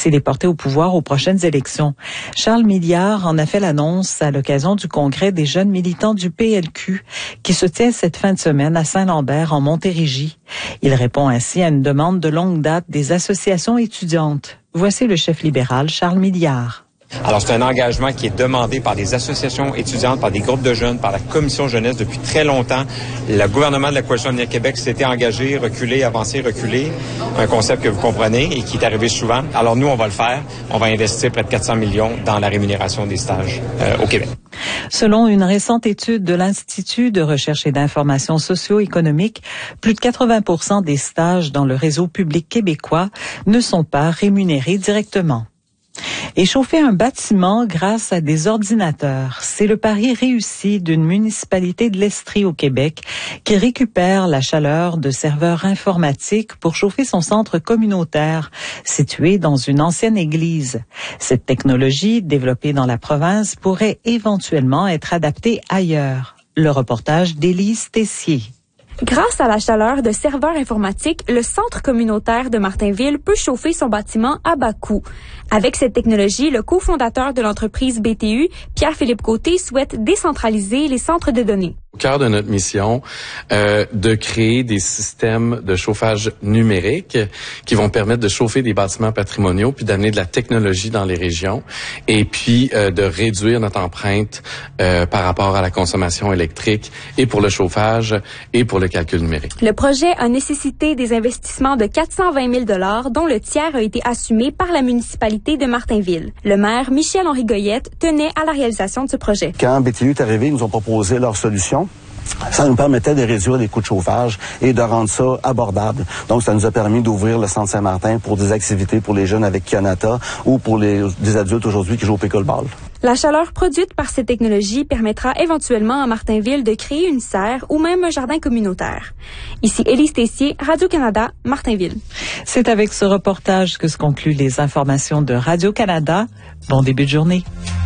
s'il est porté au pouvoir aux prochaines élections. Charles Milliard en a fait l'annonce à l'occasion du congrès des jeunes militants du PLQ qui se tient cette fin de semaine à Saint-Lambert en Montérégie. Il répond ainsi à une demande de longue date des associations étudiantes. Voici le chef libéral Charles Milliard. Alors, c'est un engagement qui est demandé par des associations étudiantes, par des groupes de jeunes, par la Commission jeunesse depuis très longtemps. Le gouvernement de la Coalition Avenir Québec s'était engagé, reculer, avancer, reculer. Un concept que vous comprenez et qui est arrivé souvent. Alors, nous, on va le faire. On va investir près de 400 millions dans la rémunération des stages au Québec. Selon une récente étude de l'Institut de recherche et d'information socio-économique, plus de 80% des stages dans le réseau public québécois ne sont pas rémunérés directement. Échauffer un bâtiment grâce à des ordinateurs, c'est le pari réussi d'une municipalité de l'Estrie au Québec qui récupère la chaleur de serveurs informatiques pour chauffer son centre communautaire situé dans une ancienne église. Cette technologie, développée dans la province, pourrait éventuellement être adaptée ailleurs. Le reportage d'Élise Tessier. Grâce à la chaleur de serveurs informatiques, le centre communautaire de Martinville peut chauffer son bâtiment à bas coût. Avec cette technologie, le cofondateur de l'entreprise BTU, Pierre-Philippe Côté, souhaite décentraliser les centres de données. Au cœur de notre mission, de créer des systèmes de chauffage numérique qui vont permettre de chauffer des bâtiments patrimoniaux, puis d'amener de la technologie dans les régions, et puis de réduire notre empreinte par rapport à la consommation électrique, et pour le chauffage, et pour le calcul numérique. Le projet a nécessité des investissements de 420 000 $, dont le tiers a été assumé par la municipalité de Martinville. Le maire, Michel-Henri Goyette, tenait à la réalisation de ce projet. Quand BTU est arrivé, ils nous ont proposé leur solution. Ça nous permettait de réduire les coûts de chauffage et de rendre ça abordable. Donc, ça nous a permis d'ouvrir le centre Saint-Martin pour des activités pour les jeunes avec Kionata ou pour des adultes aujourd'hui qui jouent au pickleball. La chaleur produite par ces technologies permettra éventuellement à Martinville de créer une serre ou même un jardin communautaire. Ici Élise Tessier, Radio-Canada, Martinville. C'est avec ce reportage que se concluent les informations de Radio-Canada. Bon début de journée.